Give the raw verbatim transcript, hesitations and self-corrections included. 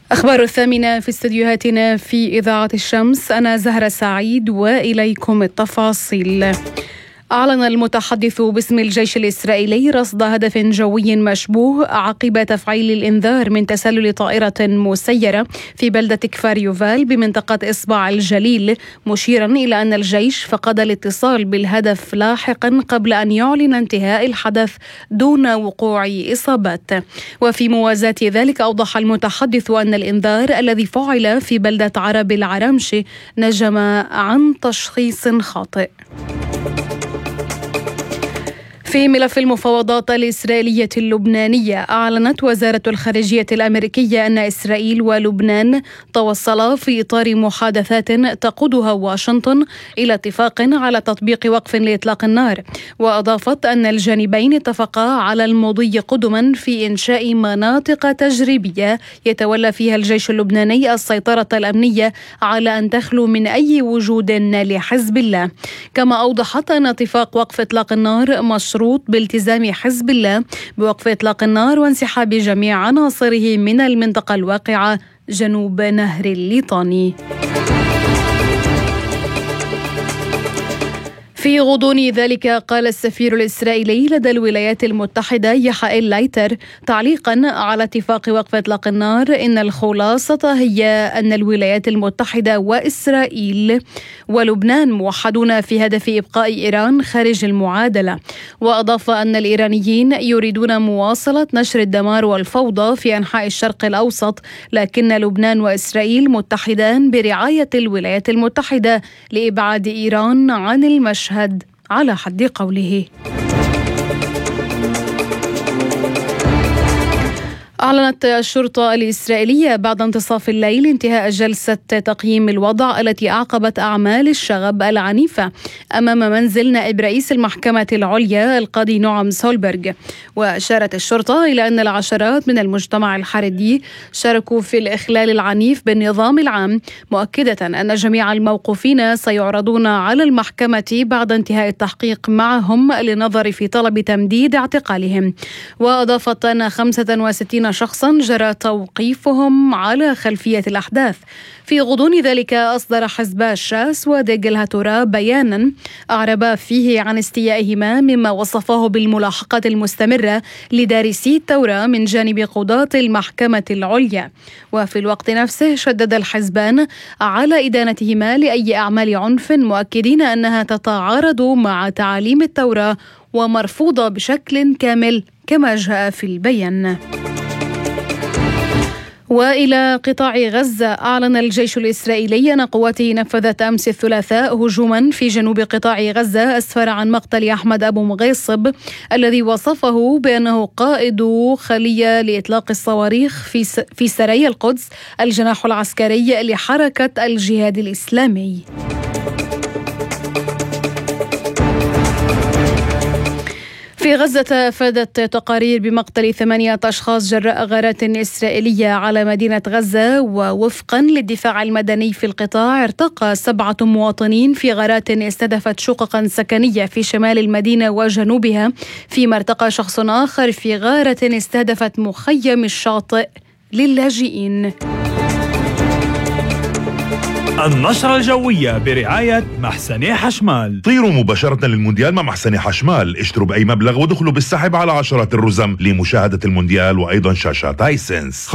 أخبار الثامنة في استديوهاتنا في إذاعة الشمس. أنا زهرة سعيد وإليكم التفاصيل. أعلن المتحدث باسم الجيش الإسرائيلي رصد هدف جوي مشبوه عقب تفعيل الإنذار من تسلل طائرة مسيرة في بلدة كفار يوفال بمنطقة إصبع الجليل، مشيرا إلى أن الجيش فقد الاتصال بالهدف لاحقا قبل أن يعلن انتهاء الحدث دون وقوع إصابات. وفي موازاة ذلك أوضح المتحدث أن الإنذار الذي فعل في بلدة عرب العرمش نجم عن تشخيص خاطئ. في ملف المفاوضات الإسرائيلية اللبنانية، أعلنت وزارة الخارجية الأمريكية أن إسرائيل ولبنان توصلا في إطار محادثات تقودها واشنطن إلى اتفاق على تطبيق وقف لإطلاق النار. وأضافت أن الجانبين اتفقا على المضي قدما في إنشاء مناطق تجريبية يتولى فيها الجيش اللبناني السيطرة الأمنية على أن تخلو من أي وجود لحزب الله. كما أوضحت أن اتفاق وقف إطلاق النار مشروع بالتزام حزب الله بوقف إطلاق النار وانسحاب جميع عناصره من المنطقة الواقعة جنوب نهر الليطاني. في غضون ذلك، قال السفير الإسرائيلي لدى الولايات المتحدة يحائيل لايتر تعليقا على اتفاق وقف إطلاق النار إن الخلاصة هي أن الولايات المتحدة وإسرائيل ولبنان موحدون في هدف إبقاء إيران خارج المعادلة. وأضاف أن الإيرانيين يريدون مواصلة نشر الدمار والفوضى في أنحاء الشرق الأوسط، لكن لبنان وإسرائيل متحدان برعاية الولايات المتحدة لإبعاد إيران عن المشهد على حد قوله. أعلنت الشرطة الإسرائيلية بعد انتصاف الليل انتهاء جلسة تقييم الوضع التي أعقبت أعمال الشغب العنيفة أمام منزل نائب رئيس المحكمة العليا القاضي نعم سولبرغ. وأشارت الشرطة إلى أن العشرات من المجتمع الحريدي شاركوا في الإخلال العنيف بالنظام العام، مؤكدة أن جميع الموقوفين سيعرضون على المحكمة بعد انتهاء التحقيق معهم للنظر في طلب تمديد اعتقالهم. وأضافت أن خمسة وستين شخصا جرى توقيفهم على خلفية الأحداث. في غضون ذلك، أصدر حزبا الشاس وديجل هاتورا بيانا أعربا فيه عن استيائهما مما وصفاه بالملاحقة المستمرة لدارسي التوراة من جانب قضاة المحكمة العليا. وفي الوقت نفسه شدد الحزبان على إدانتهما لأي أعمال عنف، مؤكدين أنها تتعارض مع تعاليم التوراة ومرفوضة بشكل كامل كما جاء في البيان. وإلى قطاع غزة، أعلن الجيش الإسرائيلي أن قواته نفذت أمس الثلاثاء هجوما في جنوب قطاع غزة أسفر عن مقتل أحمد أبو مغيصب الذي وصفه بأنه قائد خلية لإطلاق الصواريخ في في سرايا القدس، الجناح العسكري لحركة الجهاد الإسلامي. في غزة أفادت تقارير بمقتل ثمانية أشخاص جراء غارات إسرائيلية على مدينة غزة. ووفقا للدفاع المدني في القطاع، ارتقى سبعة مواطنين في غارات استهدفت شققا سكنية في شمال المدينة وجنوبها، فيما ارتقى شخص آخر في غارة استهدفت مخيم الشاطئ للاجئين. النشرة الجوية برعاية محسني حشمال. طيروا مباشرة للمونديال مع محسني حشمال، اشتروا بأي مبلغ ودخلوا بالسحب على عشرات الرزم لمشاهدة المونديال وأيضا شاشات هايسنس.